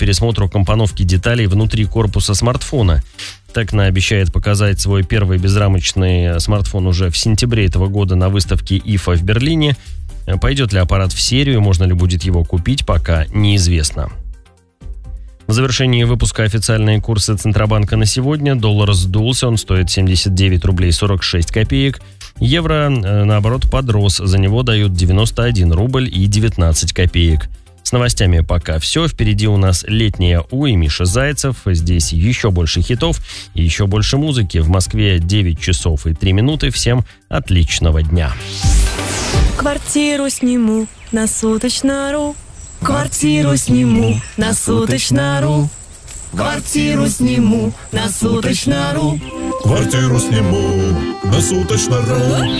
пересмотру компоновки деталей внутри корпуса смартфона. Tecno обещает показать свой первый безрамочный смартфон уже в сентябре этого года на выставке IFA в Берлине. Пойдет ли аппарат в серию, можно ли будет его купить, пока неизвестно. В завершении выпуска официальные курсы Центробанка на сегодня. Доллар сдулся, он стоит 79 рублей 46 копеек. Евро, наоборот, подрос, за него дают 91 рубль и 19 копеек. С новостями пока все. Впереди у нас летняя и Миша Зайцев. Здесь еще больше хитов и еще больше музыки. В Москве 9 часов и 3 минуты. Всем отличного дня. Квартиру сниму на суточно.ру. Квартиру сниму на суточно.ру. Квартиру сниму на суточно.ру. Квартиру сниму на суточно.ру.